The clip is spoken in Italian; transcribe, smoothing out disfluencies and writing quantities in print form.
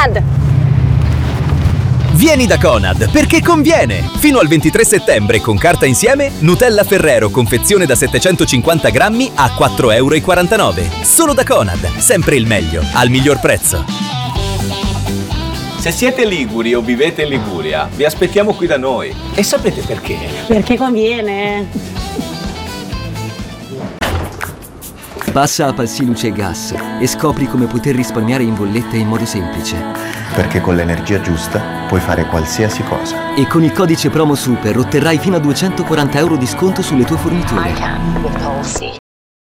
Conad! Vieni da Conad perché conviene! Fino al 23 settembre con carta insieme Nutella Ferrero confezione da 750 grammi a 4,49 €. Solo da Conad, sempre il meglio, al miglior prezzo. Se siete liguri o vivete in Liguria, vi aspettiamo qui da noi. E sapete perché? Perché conviene. Passa a Palsi Luce e Gas e scopri come poter risparmiare in bolletta in modo semplice. Perché con l'energia giusta puoi fare qualsiasi cosa. E con il codice promo SUPER otterrai fino a 240 € di sconto sulle tue forniture.